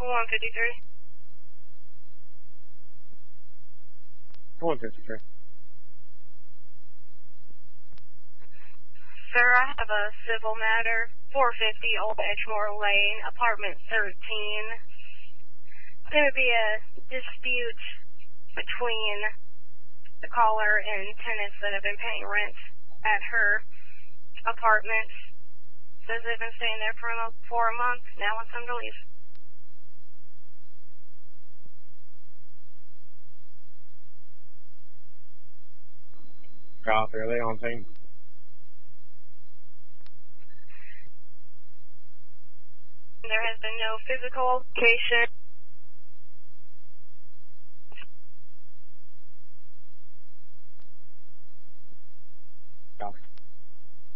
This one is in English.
153. 153. Sir, I have a civil matter, 450 Old Edgemore Lane, apartment 13. It's going to be a dispute between the caller and tenants that have been paying rent at her apartment. Says they've been staying there for a month. Now wants them to leave. Copy. Are they on team? There has been no physical altercation